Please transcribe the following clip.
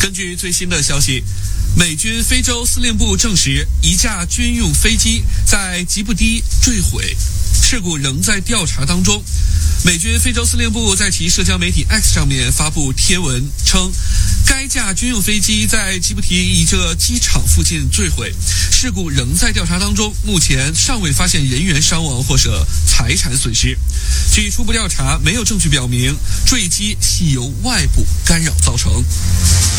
根据最新的消息，美军非洲司令部证实，一架军用飞机在吉布提坠毁，事故仍在调查当中。美军非洲司令部在其社交媒体 X 上面发布贴文称，该架军用飞机在吉布提一个机场附近坠毁，事故仍在调查当中，目前尚未发现人员伤亡或者财产损失。据初步调查，没有证据表明坠机系由外部干扰造成。